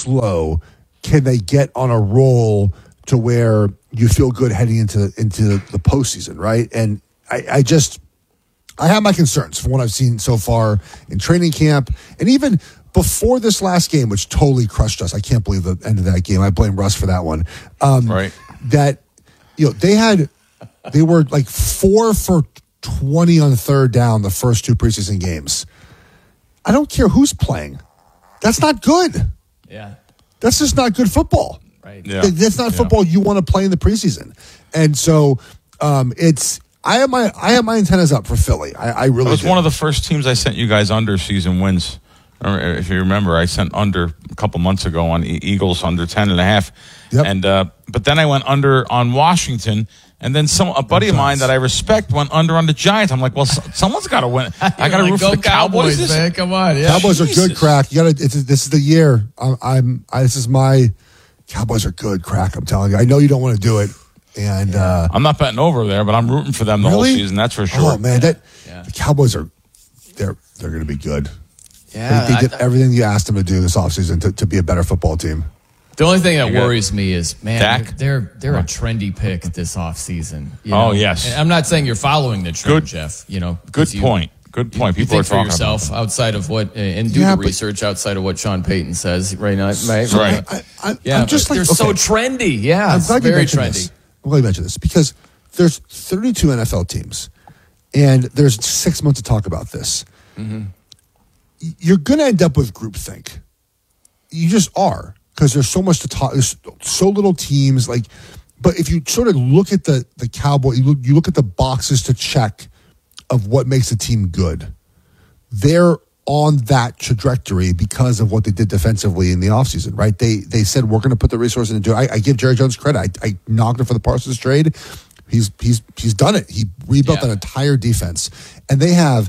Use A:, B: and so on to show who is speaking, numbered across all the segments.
A: slow can they get on a roll to where you feel good heading into the postseason, right? And I have my concerns from what I've seen so far in training camp, and even before this last game, which totally crushed us. I can't believe the end of that game. I blame Russ for that one.
B: Right.
A: That, they were like 4 for 20 on third down the first 2 preseason games. I don't care who's playing. That's not good.
C: Yeah.
A: That's just not good football.
C: Right.
B: Yeah.
A: That's not football you want to play in the preseason. And so I have my antennas up for Philly. I really
B: It was
A: do.
B: one of the first teams I sent you guys under season wins. If you remember, I sent under a couple months ago on Eagles under 10.5.
A: Yep.
B: And but then I went under on Washington, and then a buddy of mine that I respect went under on the Giants. I'm like, well, someone's got to win. I got to root for the Cowboys.
C: Man. Come on, yeah.
A: Cowboys are good, crack. You got to. This is the year. This is my Cowboys are good, crack. I'm telling you. I know you don't want to do it, and
B: I'm not betting over there, but I'm rooting for them the whole season. That's for sure.
A: Oh man, the Cowboys are they're going to be good.
C: Yeah,
A: they did everything you asked them to do this offseason to be a better football team.
C: The only thing that worries me is, man,
B: Dak?
C: they're a trendy pick this offseason.
B: Oh, yes.
C: And I'm not saying you're following the trend, Jeff.
B: Good point. Good point.
C: You
B: People are
C: think for
B: talking
C: yourself
B: about
C: outside of what, and do the research outside of what Sean Payton says right now.
B: Right.
C: I'm just like, they're so trendy. Yeah, it's very trendy.
A: I'm glad you mentioned this because there's 32 NFL teams, and there's 6 months to talk about this. Mm-hmm. You're going to end up with groupthink. You just are, because there's so much to talk. There's so little teams. But if you sort of look at the Cowboy, you look at the boxes to check of what makes a team good. They're on that trajectory because of what they did defensively in the offseason, right? They said, we're going to put the resources into it. I give Jerry Jones credit. I knocked him for the Parsons trade. He's done it. He rebuilt an entire defense. And they have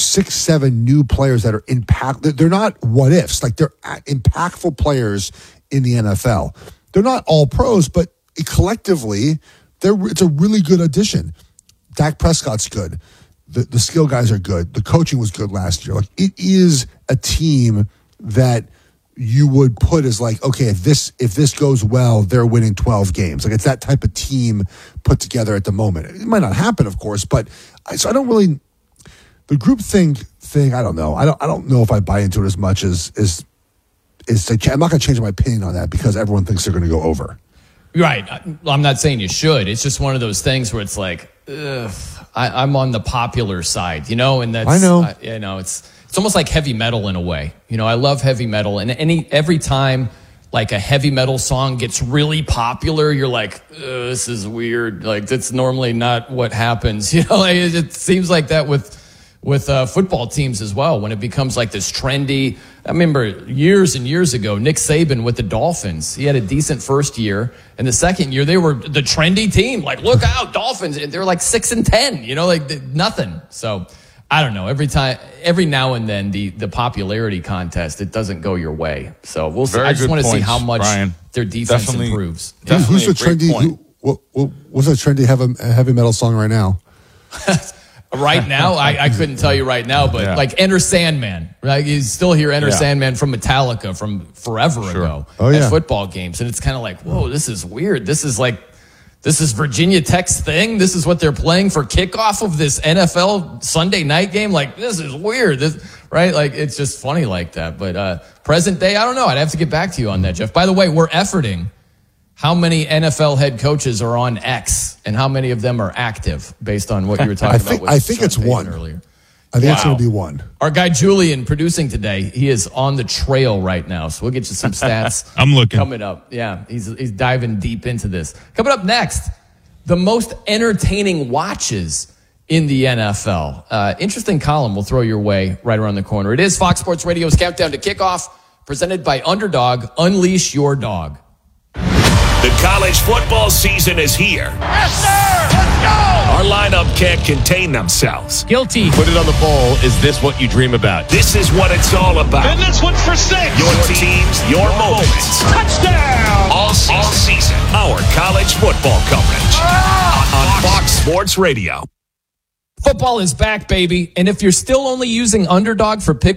A: 6-7 new players that are they're not what ifs. They're impactful players in the NFL. They're not all pros, but collectively, it's a really good addition. Dak Prescott's good. The skill guys are good. The coaching was good last year. It is a team that you would put as okay, if this goes well, they're winning 12 games. It's that type of team put together at the moment. It might not happen, of course, but I don't really. The group thing. I don't know. I don't know if I buy into it as much as I'm not going to change my opinion on that because everyone thinks they're going to go over.
C: Right. I'm not saying you should. It's just one of those things where it's like, I'm on the popular side, and that's,
A: I know.
C: It's almost like heavy metal in a way. I love heavy metal, and every time a heavy metal song gets really popular, you're like, this is weird. That's normally not what happens. It seems like that with football teams as well. When it becomes this trendy, I remember years and years ago, Nick Saban with the Dolphins. He had a decent first year, and the second year they were the trendy team. Look out, Dolphins! And they're 6-10. Nothing. So I don't know. Every now and then, the popularity contest, it doesn't go your way. So we'll see. I just want to see how much their defense improves.
A: Who's the trendy? What's that trendy heavy metal song right now?
C: Right now, I couldn't tell you right now, but Enter Sandman, right? You still hear Enter Sandman from Metallica from forever ago at football games, and it's kind of whoa, this is weird. This is Virginia Tech's thing. This is what they're playing for kickoff of this NFL Sunday night game. This is weird, right? It's just funny like that. But present day, I don't know. I'd have to get back to you on that, Jeff. By the way, we're efforting. How many NFL head coaches are on X, and how many of them are active, based on what you were talking about?
A: I think it's one earlier. I think it's going to be one.
C: Our guy Julian producing today, he is on the trail right now, so we'll get you some stats.
D: I'm looking
C: coming up. Yeah, he's diving deep into this. Coming up next, the most entertaining watches in the NFL. Interesting column we'll throw your way right around the corner. It is Fox Sports Radio's Countdown to Kickoff, presented by Underdog. Unleash your dog.
E: The college football season is here.
F: Yes, sir! Let's go!
E: Our lineup can't contain themselves.
F: Guilty.
G: Put it on the bowl. Is this what you dream about?
E: This is what it's all about.
F: And this one's for 6.
E: Your teams, your moments.
F: Touchdown!
E: All season. Our college football coverage. On Fox Sports Radio.
C: Football is back, baby. And if you're still only using Underdog for Pick'em,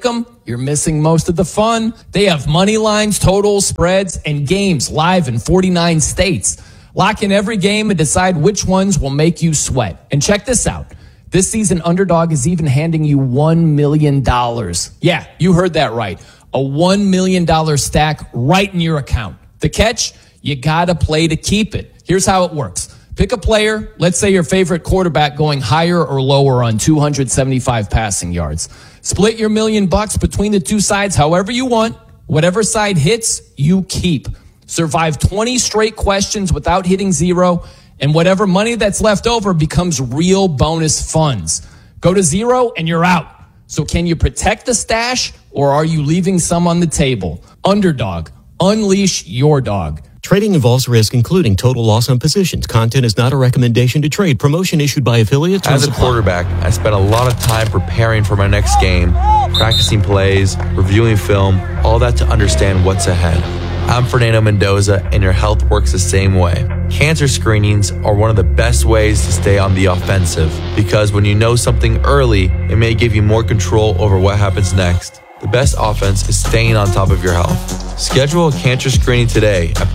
C: You're missing most of the fun. They have money lines, totals, spreads, and games live in 49 states. Lock in every game and decide which ones will make you sweat. And check this out. This season, Underdog is even handing you $1 million. Yeah, you heard that right. A $1 million stack right in your account. The catch? You gotta play to keep it. Here's how it works. Pick a player, let's say your favorite quarterback going higher or lower on 275 passing yards. Split your $1 million between the two sides however you want. Whatever side hits, you keep. Survive 20 straight questions without hitting zero, and whatever money that's left over becomes real bonus funds. Go to zero and you're out. So can you protect the stash, or are you leaving some on the table? Underdog. Unleash your dog.
D: Trading involves risk, including total loss on positions. Content is not a recommendation to trade. Promotion issued by affiliates.
H: As a quarterback, I spent a lot of time preparing for my next game, practicing plays, reviewing film, all that to understand what's ahead. I'm Fernando Mendoza, and your health works the same way. Cancer screenings are one of the best ways to stay on the offensive, because when you know something early, it may give you more control over what happens next. The best offense is staying on top of your health. Schedule a cancer screening today at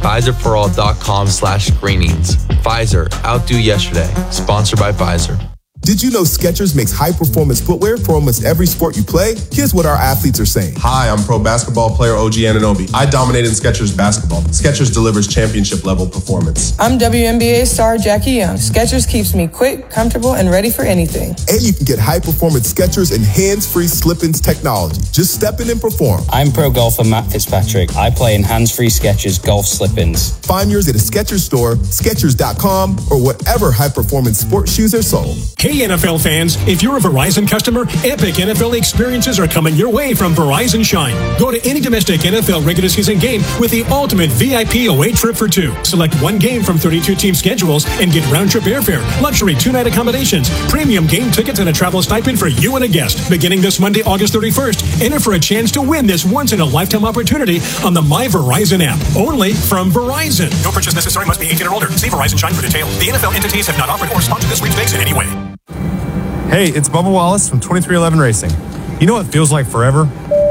H: PfizerForAll.com/screenings. Pfizer, outdo yesterday. Sponsored by Pfizer.
I: Did you know Skechers makes high-performance footwear for almost every sport you play? Here's what our athletes are saying.
J: Hi, I'm pro basketball player OG Anunoby. I dominated in Skechers basketball. Skechers delivers championship-level performance.
K: I'm WNBA star Jackie Young. Skechers keeps me quick, comfortable, and ready for anything.
I: And you can get high-performance Skechers and hands-free slip-ins technology. Just step in and perform.
L: I'm pro golfer Matt Fitzpatrick. I play in hands-free Skechers golf slip-ins.
I: Find yours at a Skechers store, Skechers.com, or whatever high-performance sports shoes are sold.
M: Hey, NFL fans, if you're a Verizon customer, epic NFL experiences are coming your way from Verizon Shine. Go to any domestic NFL regular season game with the ultimate VIP away trip for two. Select one game from 32 team schedules and get round-trip airfare, luxury two-night accommodations, premium game tickets, and a travel stipend for you and a guest. Beginning this Monday, August 31st, enter for a chance to win this once-in-a-lifetime opportunity on the My Verizon app. Only from Verizon. No purchase necessary. Must be 18 or older. See Verizon Shine for details. The NFL entities have not offered or sponsored this sweepstakes in any way.
N: Hey, it's Bubba Wallace from 2311 Racing. You know what feels like forever?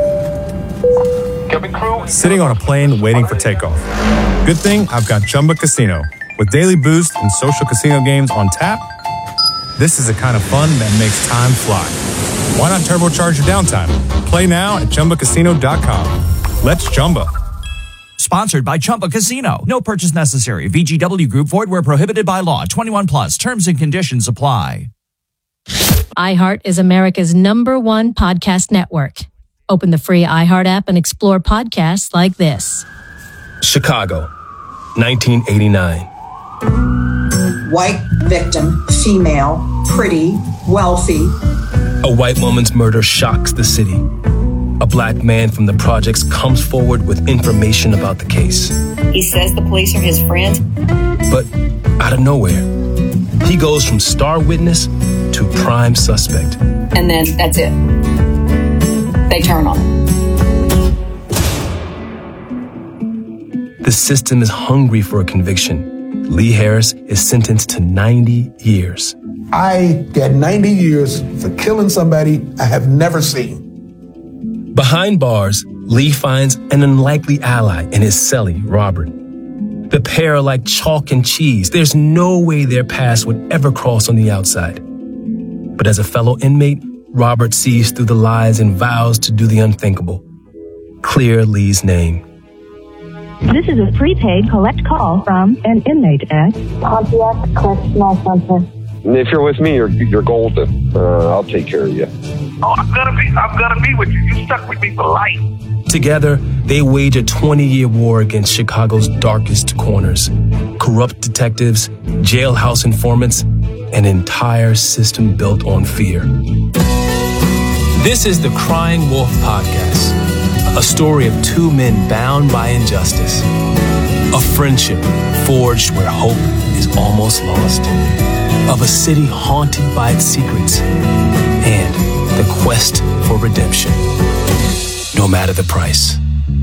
N: Sitting on a plane waiting for takeoff. Good thing I've got Chumba Casino. With daily boost and social casino games on tap, this is the kind of fun that makes time fly. Why not turbocharge your downtime? Play now at ChumbaCasino.com. Let's Chumba.
O: Sponsored by Chumba Casino. No purchase necessary. VGW Group. Void where prohibited by law. 21 plus. Terms and conditions apply.
P: iHeart is America's #1 podcast network. Open the free iHeart app and explore podcasts like this.
Q: Chicago, 1989.
R: White victim, female, pretty, wealthy.
Q: A white woman's murder shocks the city. A black man from the projects comes forward with information about the case.
S: He says the police are his friends.
Q: But out of nowhere, he goes from star witness to prime suspect.
S: And then that's it. They turn on him.
Q: The system is hungry for a conviction. Lee Harris is sentenced to 90 years.
T: I got 90 years for killing somebody I have never seen.
Q: Behind bars, Lee finds an unlikely ally in his cellie, Robert. The pair are like chalk and cheese. There's no way their paths would ever cross on the outside. But as a fellow inmate, Robert sees through the lies and vows to do the unthinkable. Clear Lee's name.
U: This is a prepaid collect call from an inmate at
V: Pontiac Correctional Center.
W: If you're with me, you're golden. I'll take care of you.
F: Oh, I'm gonna be with you. You stuck with me for life.
Q: Together, they wage a 20-year war against Chicago's darkest corners. Corrupt detectives, jailhouse informants, an entire system built on fear. This is the Crying Wolf Podcast, a story of two men bound by injustice, a friendship forged where hope is almost lost, of a city haunted by its secrets, and the quest for redemption, no matter the price.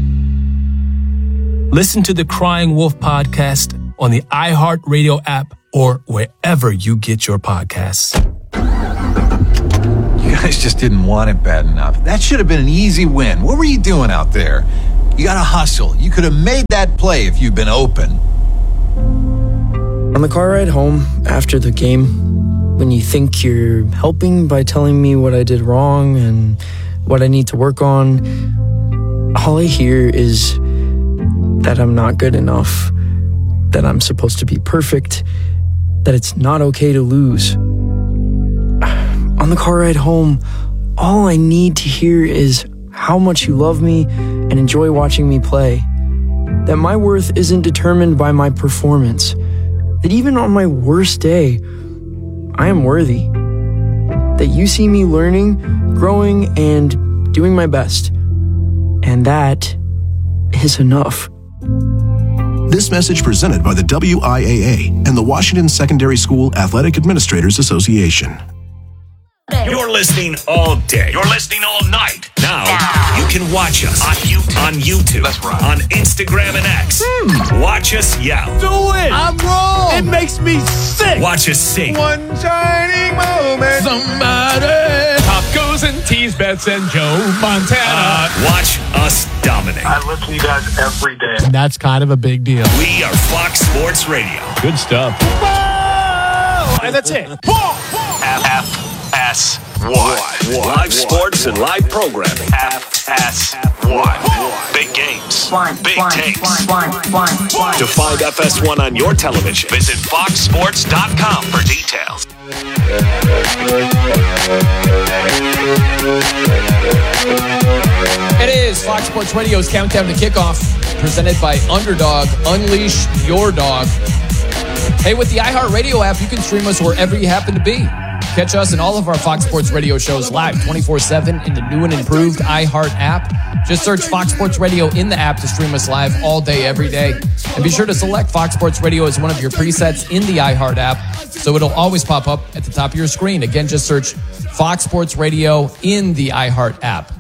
Q: Listen to the Crying Wolf Podcast on the iHeartRadio app or wherever you get your podcasts.
X: You
A: guys just didn't want it bad enough. That should have been an easy win. What were you doing out there? You got to hustle. You could have made that play if you'd been open.
B: On the car ride home after the game, when you think you're helping by telling me what I did wrong and what I need to work on, all I hear is that I'm not good enough, that I'm supposed to be perfect, that it's not okay to lose. On the car ride home, all I need to hear is how much you love me and enjoy watching me play, that my worth isn't determined by my performance, that even on my worst day, I am worthy, that you see me learning, growing, and doing my best, and that is enough.
G: This message presented by the WIAA and the Washington Secondary School Athletic Administrators Association.
E: You're listening all day. You're listening all night. Now you can watch us on YouTube, that's right, on Instagram and X. Watch us yell.
X: Do it! I'm wrong! It makes me sick!
E: Watch us sing.
X: One shining moment. Somebody. Pop goes and tease Bets and Joe Montana.
E: Watch us dominate.
F: I listen to you guys every day.
X: And that's kind of a big deal.
E: We are Fox Sports Radio.
X: Good stuff. Whoa! And that's it.
E: FS1. Live sports and live programming. FS1. Big games. Big takes. To find FS1 on your television, visit foxsports.com for details.
C: It is Fox Sports Radio's Countdown to Kickoff, presented by Underdog. Unleash your dog. Hey, with the iHeartRadio app, you can stream us wherever you happen to be. Catch us and all of our Fox Sports Radio shows live 24/7 in the new and improved iHeart app. Just search Fox Sports Radio in the app to stream us live all day, every day. And be sure to select Fox Sports Radio as one of your presets in the iHeart app, so it'll always pop up at the top of your screen. Again, just search Fox Sports Radio in the iHeart app.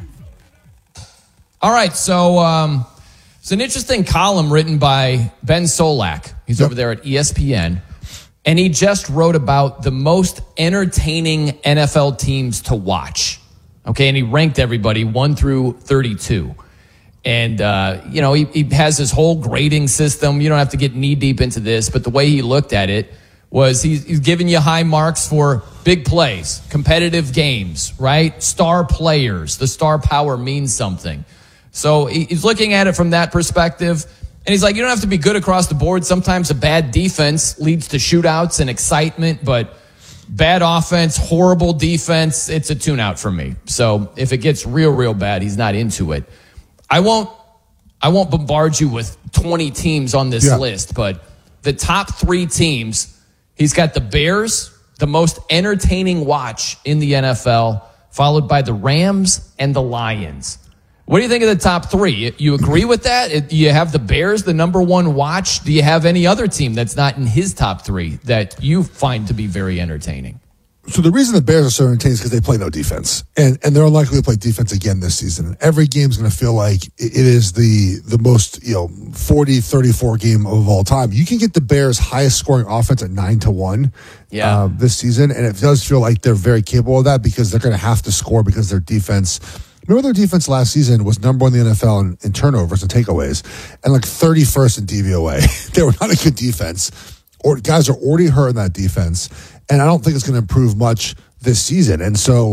C: All right, so it's an interesting column written by Ben Solak. He's over there at ESPN. And he just wrote about the most entertaining NFL teams to watch. Okay, and he ranked everybody 1 through 32. And, he has his whole grading system. You don't have to get knee deep into this, but the way he looked at it was he's giving you high marks for big plays, competitive games, right? Star players. The star power means something. So he's looking at it from that perspective. And he's like, you don't have to be good across the board. Sometimes a bad defense leads to shootouts and excitement, but bad offense, horrible defense, it's a tune-out for me. So if it gets real, real bad, he's not into it. I won't bombard you with 20 teams on this list, but the top 3 teams, he's got the Bears, the most entertaining watch in the NFL, followed by the Rams and the Lions. What do you think of the top 3? You agree with that? You have the Bears, the number 1 watch. Do you have any other team that's not in his top 3 that you find to be very entertaining?
Y: So the reason the Bears are so entertaining is because they play no defense. And they're unlikely to play defense again this season. And every game's going to feel like it is the most, 40-34 game of all time. You can get the Bears' highest scoring offense at 9-1 this season. And it does feel like they're very capable of that because they're going to have to score because their defense... Remember their defense last season was number 1 in the NFL in turnovers and takeaways and like 31st in DVOA. They were not a good defense. Or guys are already hurt in that defense, and I don't think it's going to improve much this season. And so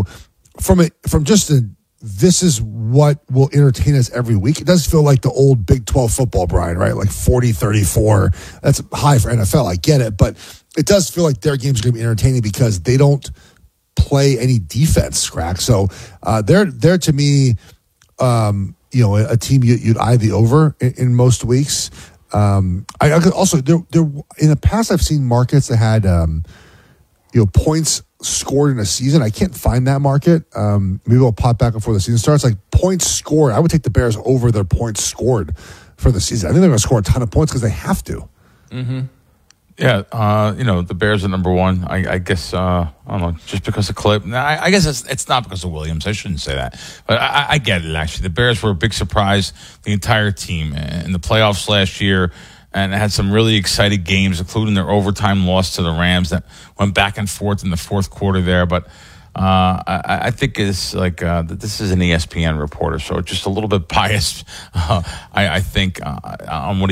Y: this is what will entertain us every week. It does feel like the old Big 12 football, Brian, right? Like 40-34. That's high for NFL. I get it, but it does feel like their games are going to be entertaining because they don't play any defense, Crack. So they're to me, a team you'd eye the over in most weeks. I could also there in the past I've seen markets that had points scored in a season. I can't find that market. Maybe I'll pop back before the season starts. Like points scored, I would take the Bears over their points scored for the season. I think they're going to score a ton of points because they have to.
Z: Mm-hmm. Yeah, the Bears are number 1. I guess, I don't know, just because of Clip. I guess it's not because of Williams. I shouldn't say that. But I get it, actually. The Bears were a big surprise, the entire team, in the playoffs last year, and had some really exciting games, including their overtime loss to the Rams that went back and forth in the fourth quarter there. But I think is like this is an ESPN reporter, so just a little bit biased. I think on what